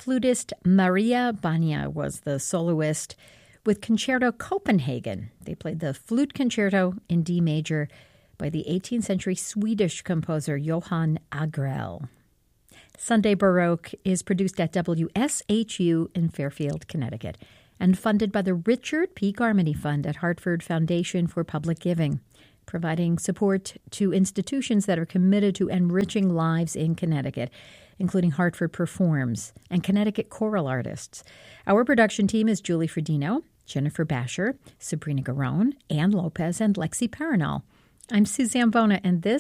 Flutist Maria Bania was the soloist with Concerto Copenhagen. They played the Flute Concerto in D major by the 18th century Swedish composer Johann Agrell. Sunday Baroque is produced at WSHU in Fairfield, Connecticut, and funded by the Richard P. Garmany Fund at Hartford Foundation for Public Giving, providing support to institutions that are committed to enriching lives in Connecticut, including Hartford Performs and Connecticut choral artists. Our production team is Julie Fredino, Jennifer Basher, Sabrina Garone, Ann Lopez, and Lexi Paranol. I'm Suzanne Bona, and this